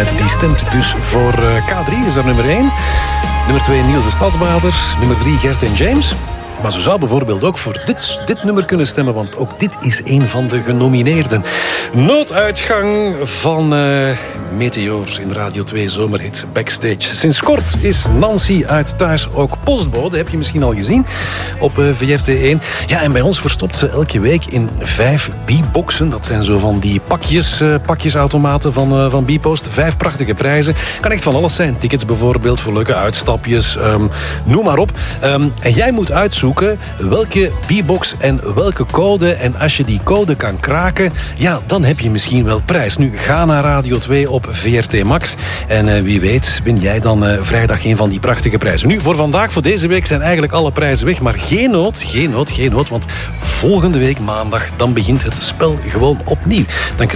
met Die Stemt dus voor K3, is dat nummer 1. Nummer 2 Niels de Stadsbader. Nummer 3 Gert en James. Maar ze zou bijvoorbeeld ook voor dit nummer kunnen stemmen, want ook dit is een van de genomineerden. Nooduitgang van Meteor in Radio 2 Zomerhit Backstage. Sinds kort is Nancy uit Thuis ook postbode, heb je misschien al gezien, op VRT1. Ja, en bij ons verstopt ze elke week in 5 B-boxen. Dat zijn zo van die pakjesautomaten van B-Post. 5 prachtige prijzen. Kan echt van alles zijn. Tickets bijvoorbeeld voor leuke uitstapjes. Noem maar op. En jij moet uitzoeken welke B-box en welke code. En als je die code kan kraken, ja, dan heb je misschien wel prijs. Nu, ga naar Radio 2 op VRT Max. En wie weet, win jij dan vrijdag een van die prachtige prijzen. Nu, voor vandaag, voor deze week, zijn eigenlijk alle prijzen weg. Maar geen nood. Want volgende week maandag, dan begint het spel gewoon opnieuw. Dan